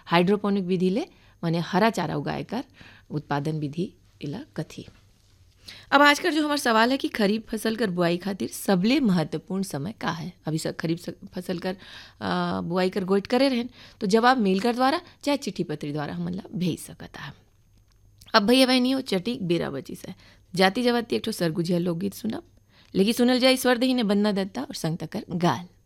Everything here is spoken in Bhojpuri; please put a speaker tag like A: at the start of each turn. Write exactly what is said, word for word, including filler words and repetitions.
A: हाइड्रोपोनिक विधि ले माने हरा चारा उगाए कर उत्पादन विधि इला कथी। अब आज कर जो हमारा सवाल है कि खरीफ फसल कर बुआई खातिर सबले महत्वपूर्ण समय का है। अभी सब खरीफ फसल कर आ, बुआई कर गोइट करे रहें तो जवाब मेल कर द्वारा चाहे चिट्ठी पत्री द्वारा हमन ला भेज सकता है। अब भैया बहनी हो चटी बेरा बची से जाति जवाती एक ठो सरगुजिया लोकगीत सुनब लेकिन सुनल जाए ईश्वर दही ने बन्ना दत्ता और संग तकर गाल।